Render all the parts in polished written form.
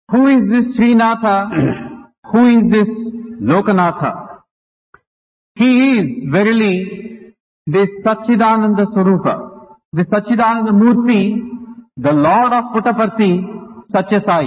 Who is this Srinatha? Who is this Lokanatha? He is verily this Satchidananda Swarupa, the Satchidananda Murti, the Lord of Puttaparthi, Satya Sai.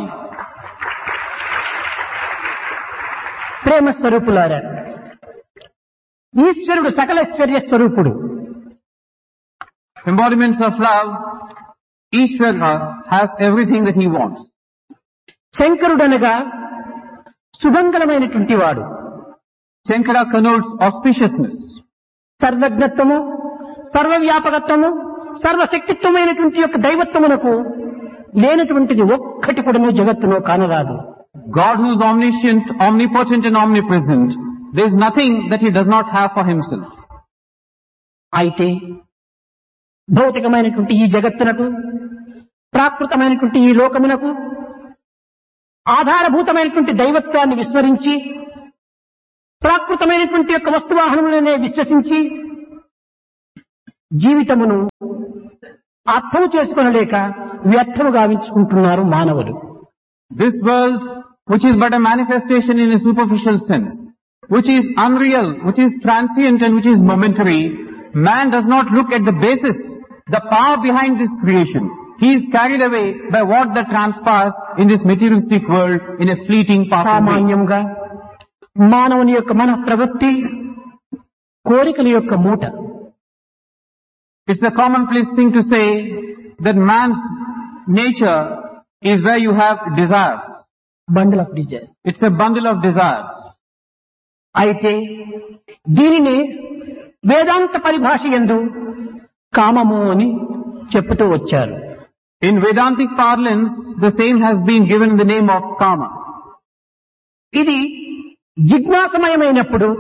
ప్రేమ స్వరూపులారా, ఈశ్వరుడు సకలైశ్వర్య స్వరూపుడు. Embodiments of love, Ishvara has everything that he wants. శంకరుడనగా సుమంగళమైనటువంటి వాడు. Shankara connotes auspiciousness. సర్వజ్ఞత్వము, సర్వవ్యాపకత్వము, సర్వశక్తిత్వమైనటువంటి యొక్క దైవత్వమునకు లేనటువంటిది ఒక్కటి కూడా జగత్తులో కానరాదు. God who is omniscient, omnipotent and omnipresent, there is nothing that he does not have for himself. అయితే భౌతికమైనటువంటి ఈ జగత్తునకు, ప్రాకృతమైనటువంటి ఈ లోకమునకు ఆధారభూతమైనటువంటి దైవత్వాన్ని విస్మరించి, ప్రాకృతమైనటువంటి యొక్క వస్తువాహనములనే విశ్వసించి జీవితమును అర్థము చేసుకొనలేక వ్యర్థము గావించుకుంటున్నారు మానవులు. This world, which is but a manifestation in a superficial sense, which is unreal, which is transient and which is momentary, man does not look at the basis, the power behind this creation. He is carried away by what that transpires in this materialistic world in a fleeting passing way. సామాన్యంగా మానవుని యొక్క మన ప్రవృత్తి కోరికల యొక్క మూట. It's a commonplace thing to say that man's nature is where you have desires. Bundle of desires. It's a bundle of desires. అయితే దీనిని వేదాంత పరిభాష యందు కామము అని చెప్పుతూ వచ్చారు. In Vedantic parlance, the same has been given the name of kama. ఇది జిజ్ఞాసమయమైనప్పుడు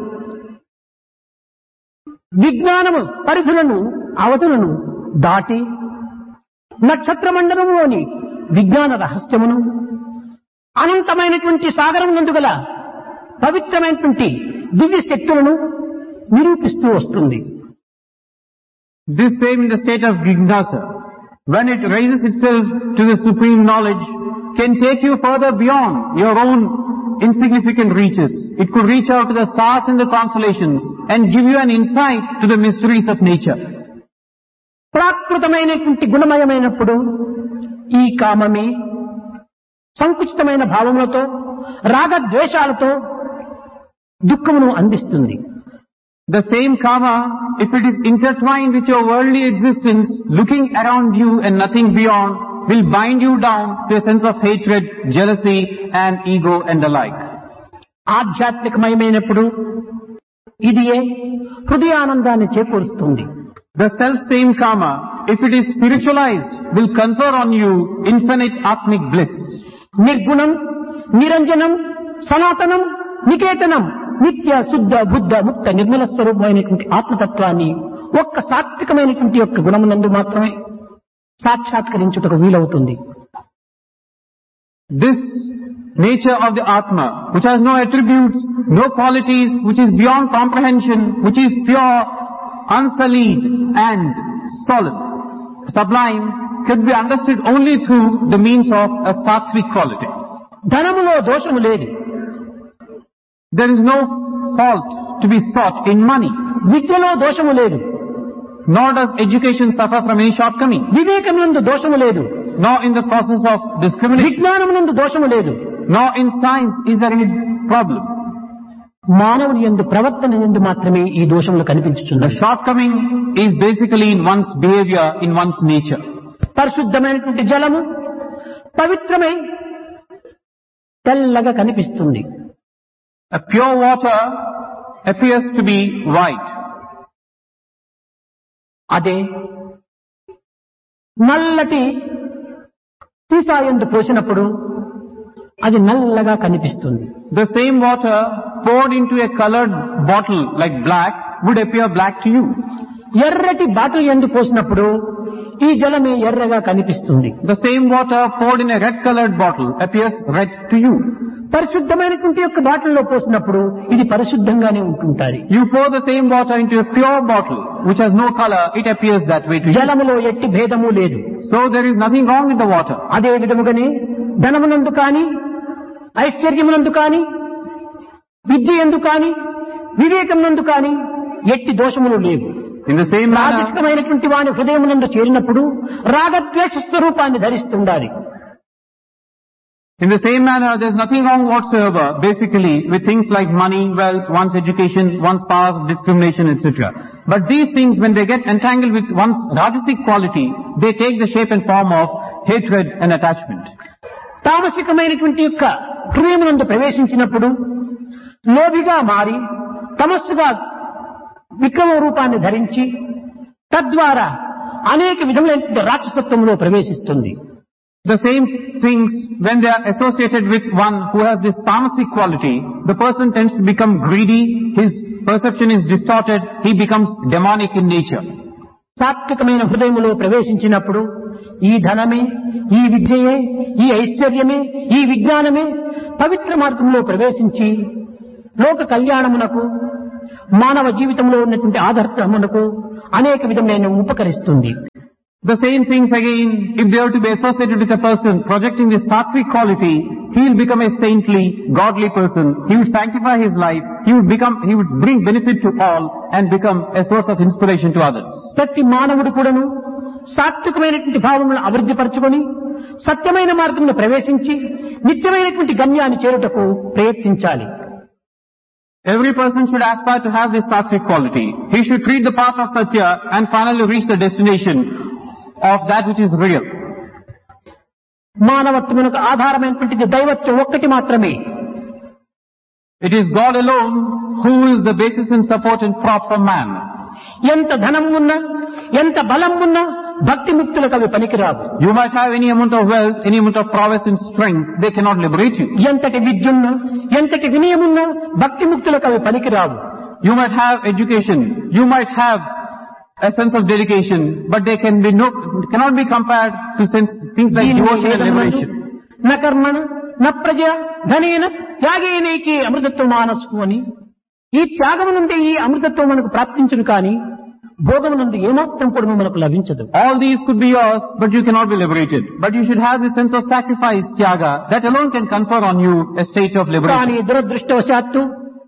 విజ్ఞానము పరిధులను అవధులను దాటి నక్షత్ర మండలంలోని విజ్ఞాన రహస్యమును అనంతమైనటువంటి సాగరం నందుగల పవిత్రమైనటువంటి దివ్య శక్తులను నిరూపిస్తూ వస్తుంది. This same in the state of Jignasa, when it raises itself to the supreme knowledge, can take you further beyond your own insignificant reaches. It could reach out to the stars and the constellations and give you an insight to the mysteries of nature. ప్రాకృతమైనటువంటి గుణమయమైనప్పుడు ఈ కామమే సంకుచితమైన భావములతో, రాగద్వేషాలతో దుఃఖమును అందిస్తుంది. The same karma, if it is intertwined with your worldly existence, looking around you and nothing beyond, will bind you down to a sense of hatred, jealousy and ego and the like. ఆధ్యాత్మికమయమైనప్పుడు ఇదియే హృదయానందాన్ని చేకూరుస్తుంది. The self-same karma, if it is spiritualized, will confer on you infinite atmic bliss. నిర్గుణం, నిరంజనం, సనాతనం, నికేతనం, నిత్య శుద్ధ బుద్ధ ముక్త నిర్మల స్వరూపమైనటువంటి ఆత్మతత్వాన్ని ఒక్క సాత్వికమైనటువంటి యొక్క గుణమునందు మాత్రమే సాక్షాత్కరించుటకు వీలవుతుంది. This nature of the Atma, which has no attributes, no qualities, which is beyond comprehension, which is pure, unsullied and solid, sublime, could be understood only through the means of a sattvic quality. ధనములో దోషము లేదు. There is no fault to be sought in money. విద్యలో దోషము లేదు. Nor does education suffer from any shortcoming. వివేకమునందు దోషము లేదు. Nor in the process of discrimination. విజ్ఞానమునందు దోషము లేదు. Nor in science is there any problem. మానవుని యందు ప్రవర్తన యందు మాత్రమే ఈ దోషములు The కనిపించుచున్నది. shortcoming is basically in one's behavior, in one's nature. పరిశుద్ధమైనటువంటి జలము పవిత్రమై తెల్లగా కనిపిస్తుంది. A pure water appears to be white. అదే నల్లటి సీసాయందు పోసినప్పుడు అది నల్లగా కనిపిస్తుంది. The same water poured into a colored bottle like black would appear black to you. ఎర్రటి బాటిల్ యందు పోసినప్పుడు ఈ జలమే ఎర్రగా కనిపిస్తుంది. The same water poured in a red colored bottle appears red to you. పరిశుద్ధమైనటువంటి యొక్క బాటిల్లో పోసినప్పుడు ఇది పరిశుద్ధంగానే ఉంటుంటారు. You pour the same water into a pure bottle which has no color, it appears that way to you. జలములో ఎట్టి భేదము లేదు. So there is nothing wrong with the water. అదే విధముగానే ధనమునందు కానీ, ఐశ్వర్యమునందు కాని, విద్య యందు కాని, వివేకమునందు కాని ఎట్టి దోషములు లేవు. In the same manner, రాజసికమైనటువంటి వాని హృదయమునందు చేరినప్పుడు రాగద్వేష స్వరూపాన్ని ధరిస్తుండాలి. in the same manner, there's nothing wrong whatsoever, basically, with things like money, wealth, one's education, one's power, discrimination, etc. But these things, when they get entangled with one's rajasic quality, they take the shape and form of hatred and attachment. తామసికమైనటువంటి యొక్క హృదయమునందు ప్రవేశించినప్పుడు లోభిగా మారి తమస్సుగా విక్రమ రూపాన్ని ధరించి తద్వారా అనేక విధములైన రాక్షసత్వంలో ప్రవేశిస్తుంది. The same things, when they are associated with one who has this tamasic quality, the person tends to become greedy, his perception is distorted, he becomes demonic in nature. సాత్వికమైన హృదయములో ప్రవేశించినప్పుడు ఈ ధనమే, ఈ విద్యయే, ఈ ఐశ్వర్యమే, ఈ విజ్ఞానమే పవిత్ర మార్గంలో ప్రవేశించి లోక కళ్యాణమునకు, మానవ జీవితంలో ఉన్నటువంటి ఆదర్శమునకు అనేక విధమైన ఉపకరిస్తుంది. The same things again, if they are to be associated with a person projecting this sattvic quality, he will become a saintly, godly person. He would sanctify his life. He would bring benefit to all and become a source of inspiration to others. ప్రతి మానవుడు కూడాను సాత్వికమైనటువంటి భావములను అభివృద్ధి పరచుకొని సత్యమైన మార్గంలో ప్రవేశించి నిత్యమైనటువంటి గమ్యాన్ని చేరుటకు ప్రయత్నించాలి. Every person should aspire to have this sattvic quality. He should treat the path of Satya and finally reach the destination of that which is real. మానవత్వమునకు ఆధారమైనటువంటిది దైవత్వం ఒక్కటి మాత్రమే. It is God alone who is the basis and support and prop for man. ఎంత ధనం ఉన్నా, ఎంత బలం ఉన్నా భక్తి ముక్తులకు అవి పనికిరావు. You might have any amount of wealth, any amount of prowess and strength, they cannot liberate you. ఎంతటి విద్యున్నా, ఎంతటి వినయమున్నా భక్తి ముక్తులకు అవి పనికిరావు. You might have education, you might have a sense of dedication, but they cannot be compared to things like devotion and liberation. న కర్మణ న ప్రజ ధనేన త్యాగేనైకే అమృతత్వ మానసు అని ఈ త్యాగము నుండి ఈ అమృతత్వం మనకు ప్రాప్తించును కానీ భోగము నుండి ఏమాత్రం కూడా మనకు లభించదు. All these could be yours, but you cannot be liberated. But you should have the sense of sacrifice, tyaga, that alone can confer on you a state of liberation. కానీ దురదృష్టవశాత్తు,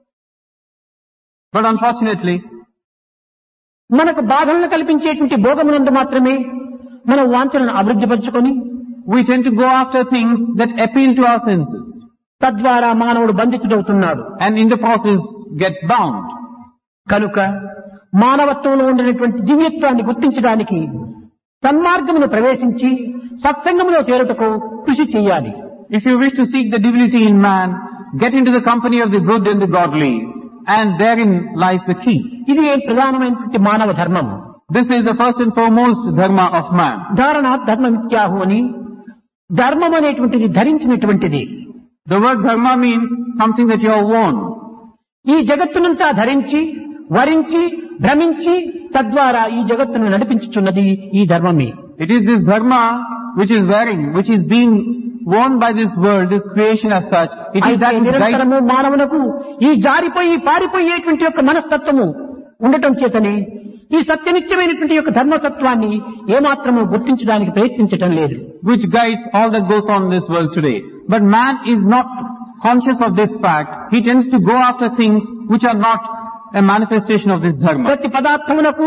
but unfortunately, మనకు బాధలను కల్పించేటువంటి భోగమునందు మాత్రమే మనం వాంఛలను అభివృద్ధి పరచుకొని we tend to go after things that appeal to our senses. తద్వారా మానవుడు బంధితుడవుతున్నాడు. And in the process get bound. కనుక మానవత్వంలో ఉండినటువంటి దివ్యత్వాన్ని గుర్తించడానికి సన్మార్గమును ప్రవేశించి సత్సంగములో చేరుటకు కృషి చేయాలి. If you wish to seek the divinity in man, get into the company of the good and the godly, and therein lies the key. ఇది ప్రధానమైనటువంటి మానవ ధర్మం. This is the first and foremost dharma of man. ధారణ ధర్మమిత్యాహు అని, ధర్మం అనేటువంటిది ధరించినటువంటిది. The word dharma means something that you have worn. ఈ జగత్తునంతా ధరించి, వరించి, భ్రమించి తద్వారా ఈ జగత్తును నడిపించుచున్నది ఈ ధర్మమే. It is this dharma which is wearing, which is being worn by this world, this creation as such. It is that నిరంతరము మానవులకు ఈ జారిపోయి పారిపోయేటువంటి యొక్క మనస్తత్వము ఉండటం చేతనే ఈ సత్యనిత్యమైనటువంటి యొక్క ధర్మతత్వాన్ని ఏమాత్రము గుర్తించడానికి ప్రయత్నించటం లేదు. Which guides all that goes on in this world today. But man is not conscious of this fact. He tends to go after things which are not a manifestation of this dharma. ప్రతి పదార్థమునకు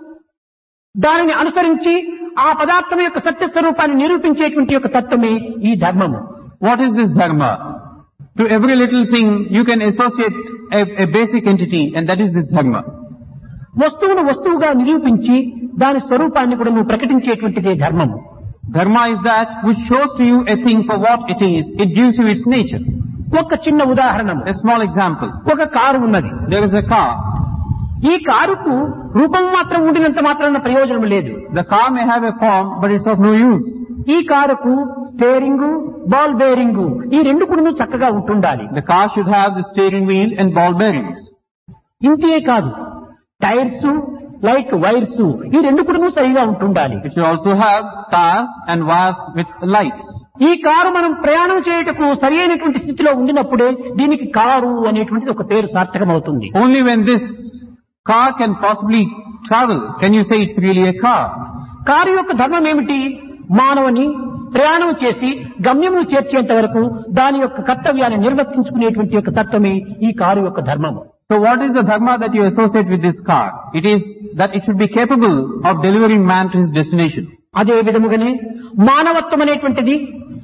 దానిని అనుసరించి ఆ పదార్థం యొక్క సత్య స్వరూపాన్ని నిరూపించేటువంటి యొక్క తత్వమే ఈ ధర్మము. What is this dharma? To every little thing you can associate a basic entity, and that is this dharma. వస్తువును వస్తువుగా నిరూపించి దాని స్వరూపాన్ని కూడా నువ్వు ప్రకటించేటువంటిదే ధర్మము. Dharma is that which shows to you a thing for what it is. It gives you its nature. ఒక చిన్న ఉదాహరణ, A small example. ఒక కారు ఉన్నది. There is a car. ఈ కారుకు రూపం మాత్రం ఉండినంత మాత్రాన ప్రయోజనం లేదు. The car may have a form, but it's of no use. ఈ కారుకు స్టీరింగ్, బాల్ బేరింగ్ ఈ రెండు కూడా చక్కగా ఉంటుండాలి. The car should have the steering wheel and ball bearings. ఇంతే కాదు, టైర్స్, లైక్ వైర్స్ ఈ రెండు కూడా సరిగా ఉంటుండాలి. It should also have tires and wires with lights. ఈ కారు మనం ప్రయాణం చేయుటకు సరి అయినటువంటి స్థితిలో ఉండినప్పుడే దీనికి కారు అనేటువంటిది ఒక పేరు సార్థకం అవుతుంది. Only when this car can possibly travel can you say it's really a car. Car యొక్క ధర్మం ఏమిటి? మానవుని ప్రయాణం చేసి గమ్యము చేర్చేంత వరకు దాని యొక్క కర్తవ్యాన్ని నిర్వర్తించుకునేటువంటి యొక్క తత్వమే ఈ కారు యొక్క ధర్మము. So what is the dharma that you associate with this car? It is that it should be capable of delivering man to his destination. అదే విధముగానే మానవత్వం అనేటువంటిది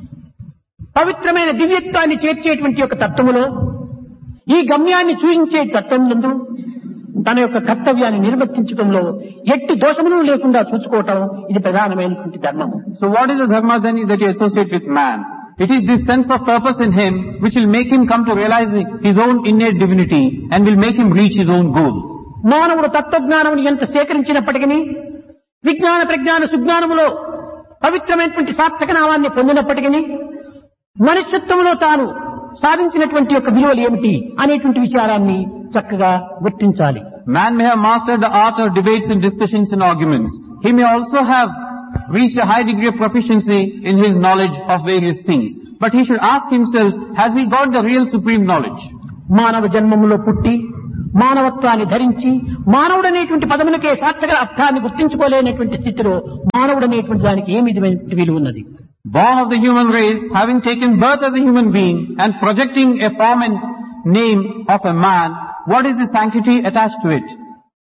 పవిత్రమైన దివ్యత్వాన్ని చేర్చేటువంటి యొక్క తత్వములో ఈ గమ్యాన్ని చూయించే తత్వములందు తన యొక్క కర్తవ్యాన్ని నిర్వర్తించడంలో ఎట్టి దోషములు లేకుండా చూసుకోవటం ఇది ప్రధానమైనటువంటి ధర్మము. So what is the dharma then that you associate with man? It is this sense of purpose in him which will make him come to realize his own innate divinity and will make him reach his own goal. మానవుడు తత్వజ్ఞానమును ఎంత సేకరించినప్పటికీ విజ్ఞాన ప్రజ్ఞాన సుజ్ఞానములో పవిత్రమైనటువంటి సార్థక నామాన్ని పొందినప్పటికీ మనుష్యత్వంలో తాను సాధించినటువంటి యొక్క విలువలు ఏమిటి అనేటువంటి విచారాన్ని చక్కగా గుర్తించాలి. Man may have mastered the art of debates and discussions and arguments. He may also have reached a high degree of proficiency in his knowledge of various things. But he should ask himself, has he got the real supreme knowledge? మానవ జన్మములో పుట్టి మానవత్వాన్ని ధరించి మానవుడనేటువంటి పదములకే సార్థక అర్థాన్ని గుర్తించుకోలేనటువంటి స్థితిలో మానవుడనేటువంటి దానికి ఏమి విధమైన విలువ ఉన్నది? Born of the human race, having taken birth as a human being and projecting a form and name of a man, what is the sanctity attached to it?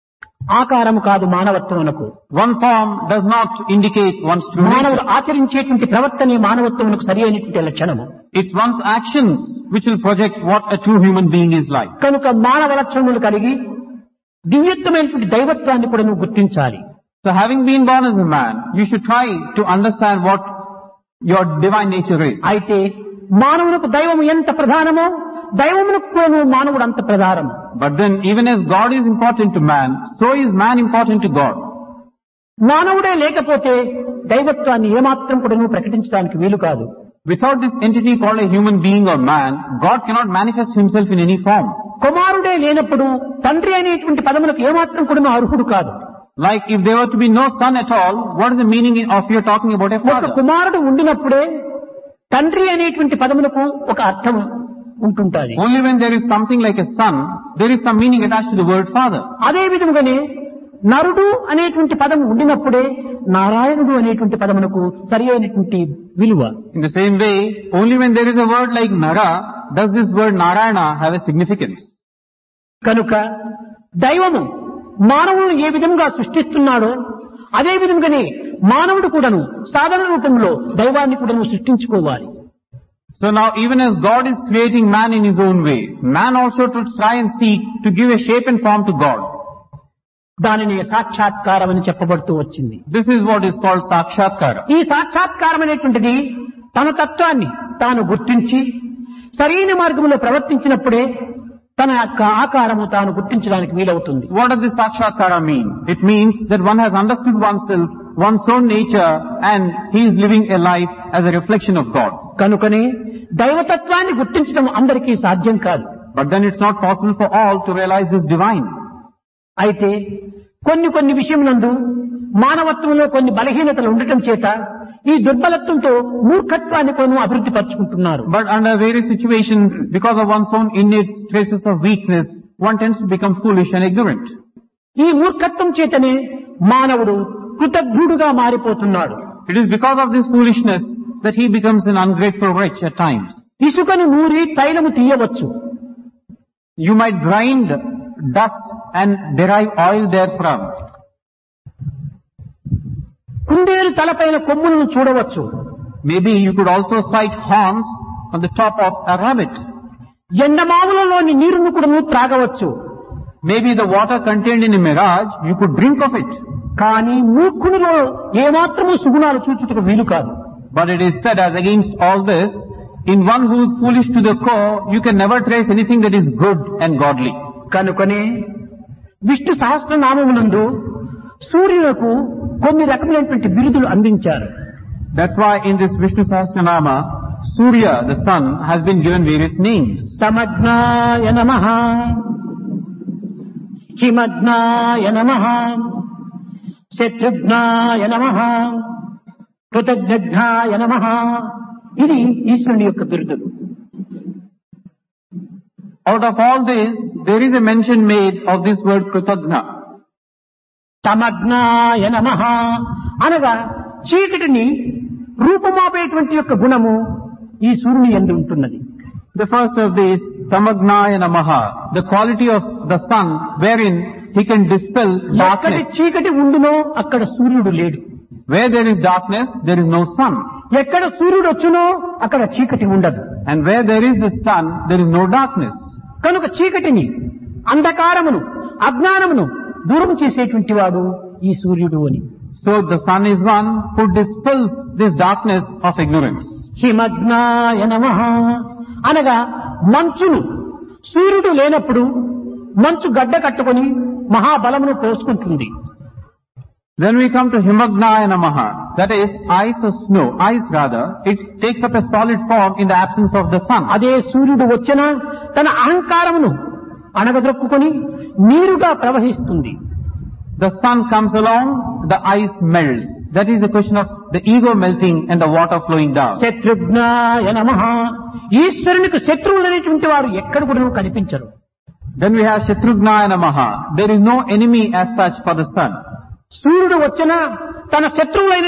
ఆకారము కాదు మానవత్వమునకు. One form does not indicate one's true మానవుడు nature. ఆచరించేటువంటి ప్రవర్తనే మానవత్వమునకు సరి అయినటువంటి లక్షణము. It's one's actions which will project what a true human being is like. కనుక మానవ లక్షణములు కలిగి దివ్యత్వమైనటువంటి దైవత్వాన్ని కూడా నువ్వు గుర్తించాలి. So having been born as a man, you should try to understand what your divine nature is. అయితే మానవులకు దైవము ఎంత ప్రధానమో దైవమునకు కూడా మానవుడు అంత ప్రధానము. But then even as God is important to man, so is man important to God. మానవుడే లేకపోతే దైవత్వాన్ని ఏమాత్రం కూడా నువ్వు ప్రకటించడానికి వీలు కాదు. Without this entity called a human being or man, God cannot manifest himself in any form. కుమారుడే లేనప్పుడు తండ్రి అనేటువంటి పదములకు ఏమాత్రం కూడా అర్హుడు కాదు. Like if there were to be no son at all, what is the meaning of your talking about a ఒక father? కుమారుడు ఉండినప్పుడే తండ్రి అనేటువంటి పదములకు ఒక అర్థం ఉంటుంటుంది. Only when there is something like a son, there is some meaning attached to the word father. అదే విధముగానే నరుడు అనేటువంటి పదం ఉండినప్పుడే నారాయణుడు అనేటువంటి పదమునకు సరి అయినటువంటి విలువ. In the same way, only when there is a word like Nara, does this word Narayana have a significance. కనుక దైవము మానవుడు ఏ విధంగా సృష్టిస్తున్నాడో అదే విధంగానే మానవుడు కూడాను సాధన రూపంలో దైవాన్ని కూడాను సృష్టించుకోవాలి. So now even as God is creating man in his own way, man also should try and seek to give a shape and form to God. దానిని సాక్షాత్కారం అని చెప్పబడుతూ వచ్చింది. This is what is called Sakshatkara. ఈ సాక్షాత్కారం అనేటువంటిది తన తత్వాన్ని తాను గుర్తించి సరైన మార్గంలో ప్రవర్తించినప్పుడే తన యొక్క ఆకారము తాను గుర్తించడానికి వీలవుతుంది. What does this Sakshatkara mean? It means that one has understood oneself, one's own nature, and he is living a life as a reflection of God. కనుకనే దైవతత్వాన్ని గుర్తించడం అందరికీ సాధ్యం కాదు. But then it's not possible for all to realize this divine. అయితే కొన్ని విషయములందు మానవత్వంలో కొన్ని బలహీనతలు ఉండటం చేత ఈ దుర్బలత్వంతో మూర్ఖత్వాన్ని కొను అభివృద్ధి పరుచుకుంటున్నారు. But under various situations, because of one's own innate traces of weakness, one tends to become foolish and ignorant. ఈ మూర్ఖత్వం చేతనే మానవుడు కృతజ్ఞుడుగా మారిపోతున్నాడు. It is because of this foolishness that he becomes an ungrateful wretch at times. ఇసుకను నూరి తైలము తీయవచ్చు. You might grind dust and derive oil therefrom. కుందేలు తలపైన కొమ్ములను చూడవచ్చు. Maybe you could also sight horns on the top of a rabbit. ఎండమావులలోని నీరును కూడా నువ్వు త్రాగవచ్చు. Maybe the water contained in a mirage, you could drink of it. కానీ మూర్ఖునిలో ఏమాత్రము సుగుణాలు చూచుటకు వీలు కాదు. But it is said, as against all this, in one who is foolish to the core, you can never trace anything that is good and godly. కనుకనే విష్ణు సహస్రనామమునందు సూర్యులకు కొన్ని రకమైనటువంటి బిరుదులు అందించారు. That's why in this Vishnu Sahasranama, Surya, the sun, has been given various names. సమజ్ఞాయ నమః, హిమజ్ఞాయ నమః, శత్రుఘ్నాయ నమః, కృతజ్ఞాయ నమః. ఇది ఈశ్వరుని యొక్క బిరుదులు. Out of all this, there is a mention made of this word Kritagna. సమజ్ఞాయ నమః అనగా చీకటిని రూపమాపేటువంటి యొక్క గుణము ఈ సూర్యుని యందు ఉంటున్నది. The first of these, Samagnaya Namaha, the quality of the sun wherein he can dispel ఎక్కడి darkness. చీకటి ఉండునో అక్కడ సూర్యుడు లేడు. Where there is darkness, there is no sun. ఎక్కడ సూర్యుడు వచ్చునో అక్కడ చీకటి ఉండదు. And where there is the sun, there is no darkness. కనుక చీకటిని, అంధకారమును, అజ్ఞానమును దూరం చేసేటువంటి వాడు ఈ సూర్యుడు అని. So the sun is one who dispels this darkness of ignorance. హిమజ్ఞాయ నమః అనగా మంచును, సూర్యుడు లేనప్పుడు మంచు గడ్డ కట్టుకొని మహాబలమును పోసుకుంటుంది. Then we come to Himagnaya Namaha, that is ice or snow, ice rather, it takes up a solid form in the absence of the sun. అదే సూర్యుడు వచ్చినా తన అహంకారమును అణగదొక్కుకొని నీరుగా ప్రవహిస్తుంది. The sun comes along, the ice melts. That is the question of the ego melting and the water flowing down. శత్రుఘ్నాయ నమః ఈశ్వరునికి శత్రువులు అనేటువంటి వారు ఎక్కడ కూడా కనిపించరు. Then we have Shatrugnaya Namaha. There is no enemy as such for the sun. సూర్యుడు వచ్చినా తన శత్రువులైన